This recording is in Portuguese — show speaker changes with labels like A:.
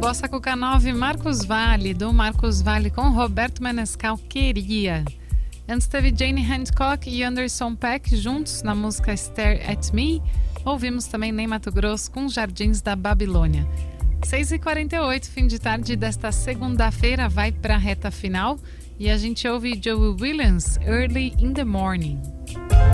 A: Bossa Cuca 9, Marcos Valle, do Marcos Valle com Roberto Menescal, Queria. Antes teve Jane Hancock e Anderson .Paak juntos na música Stare at Me. Ouvimos também Ney Matogrosso com Jardins da Babilônia. 6h48, fim de tarde desta segunda-feira, vai para a reta final e a gente ouve Joe Williams, Early in the Morning.